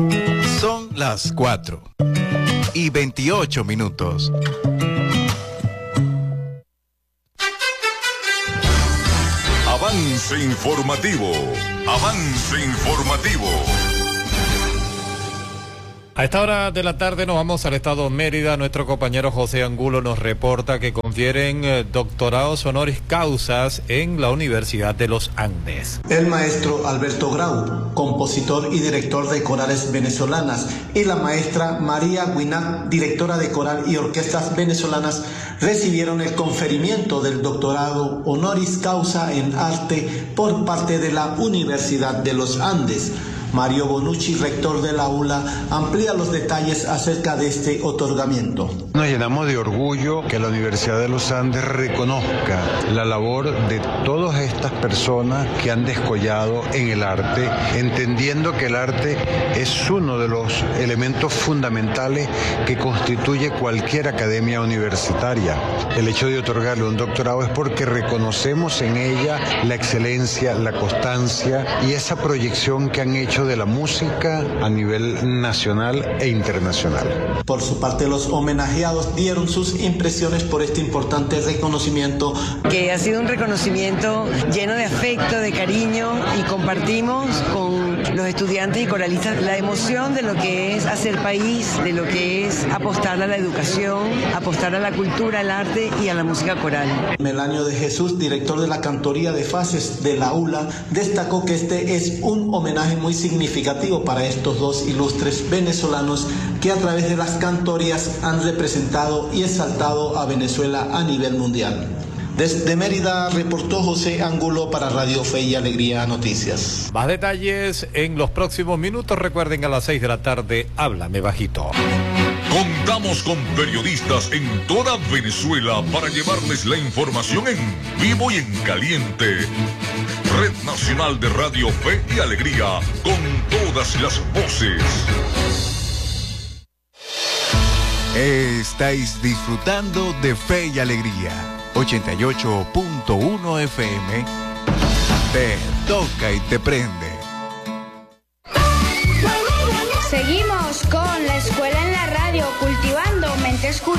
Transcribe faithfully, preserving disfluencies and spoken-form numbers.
Son las cuatro y veintiocho minutos. Avance informativo. Avance informativo. A esta hora de la tarde nos vamos al estado Mérida. Nuestro compañero José Angulo nos reporta que confieren eh, doctorados honoris causas en la Universidad de los Andes. El maestro Alberto Grau, compositor y director de corales venezolanas, y la maestra María Guinat, directora de coral y orquestas venezolanas, recibieron el conferimiento del doctorado honoris causa en arte por parte de la Universidad de los Andes. Mario Bonucci, rector del aula, amplía los detalles acerca de este otorgamiento. Nos llenamos de orgullo que la Universidad de los Andes reconozca la labor de todas estas personas que han descollado en el arte, entendiendo que el arte es uno de los elementos fundamentales que constituye cualquier academia universitaria. El hecho de otorgarle un doctorado es porque reconocemos en ella la excelencia, la constancia y esa proyección que han hecho de la música a nivel nacional e internacional. Por su parte, los homenajeados dieron sus impresiones por este importante reconocimiento. Que ha sido un reconocimiento lleno de afecto, de cariño, y compartimos con los estudiantes y coralistas la emoción de lo que es hacer país, de lo que es apostar a la educación, apostar a la cultura, al arte y a la música coral. Melanio de Jesús, director de la cantoría de fases de la U L A, destacó que este es un homenaje muy significativo para estos dos ilustres venezolanos que a través de las cantorías han representado y exaltado a Venezuela a nivel mundial. Desde Mérida reportó José Angulo para Radio Fe y Alegría Noticias. Más detalles en los próximos minutos. Recuerden, a las seis de la tarde, Háblame Bajito. Contamos con periodistas en toda Venezuela para llevarles la información en vivo y en caliente. Red Nacional de Radio Fe y Alegría, con todas las voces. Estáis disfrutando de Fe y Alegría, ochenta y ocho punto uno F M. Te toca y te prende. Seguimos con la escuela en la radio, cultivando mentes curiosas.